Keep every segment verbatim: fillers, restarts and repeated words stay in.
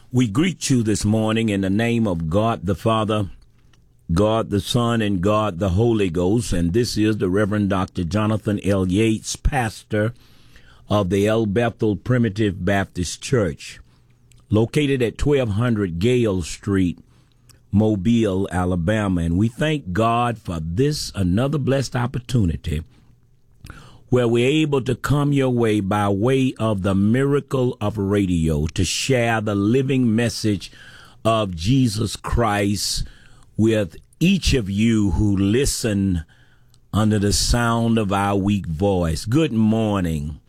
We greet you this morning in the name of God the Father, God the Son, and God the Holy Ghost. And this is the Reverend Doctor Jonathan L. Yates, pastor of the El Bethel Primitive Baptist Church, located at twelve hundred Gale Street, Mobile, Alabama. And we thank God for this, another blessed opportunity where we're able to come your way by way of the miracle of radio to share the living message of Jesus Christ with each of you who listen under the sound of our weak voice. Good morning.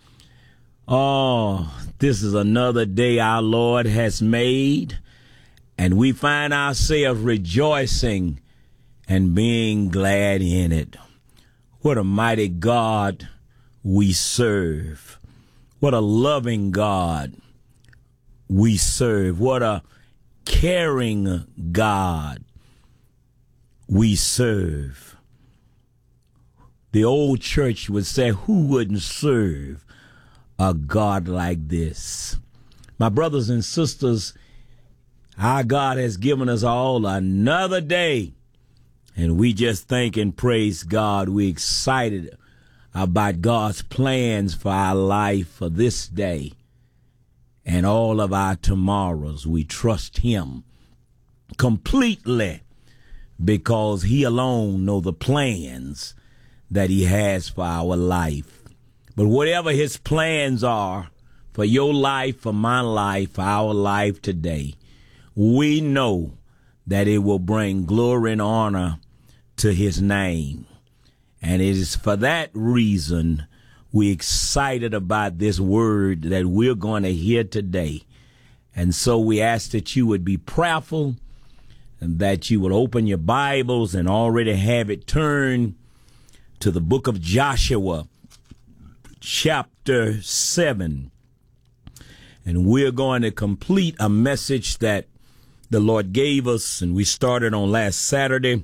Oh, this is another day our Lord has made, and we find ourselves rejoicing and being glad in it. What a mighty God we serve. What a loving God we serve. What a caring God we serve. The old church would say, who wouldn't serve a God like this? My brothers and sisters, our God has given us all another day, and we just thank and praise God. We're excited about God's plans for our life for this day and all of our tomorrows. We trust him completely because he alone knows the plans that he has for our life. But whatever his plans are for your life, for my life, for our life today, we know that it will bring glory and honor to his name. And it is for that reason we're excited about this word that we're going to hear today. And so we ask that you would be prayerful and that you would open your Bibles and already have it turned to the book of Joshua, chapter seven. And we're going to complete a message that the Lord gave us, and we started on last Saturday.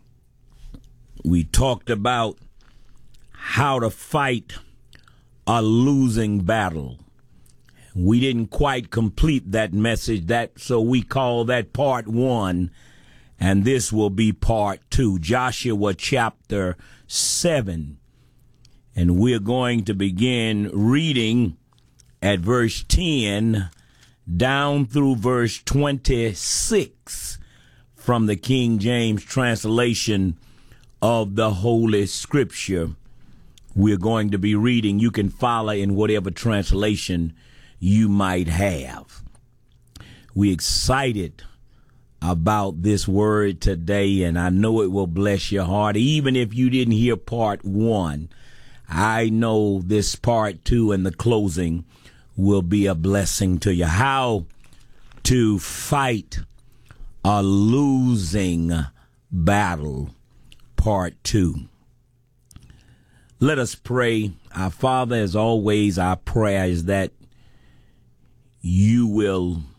We talked about how to fight a losing battle. We didn't quite complete that message, that so we call that part one, and this will be part two, Joshua chapter seven. And we're going to begin reading at verse ten down through verse twenty-six from the King James translation of the Holy Scripture. We're going to be reading. You can follow in whatever translation you might have. We're excited about this word today, and I know it will bless your heart. Even if you didn't hear part one, I know this part two and the closing will be a blessing to you. How to fight a losing battle. Part two. Let us pray. Our Father, as always, our prayer is that you will